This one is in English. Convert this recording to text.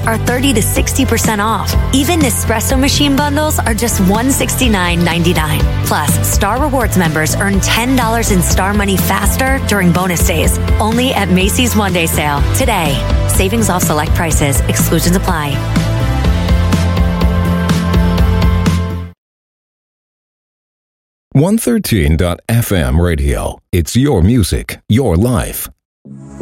are 30 to 60% off. Even Nespresso machine bundles are just $169.99. Plus, Star Rewards members earn $10 in Star Money faster during bonus days. Only at Macy's One Day Sale today. Savings off select prices. Exclusions apply. 113.fm radio. It's your music, your life.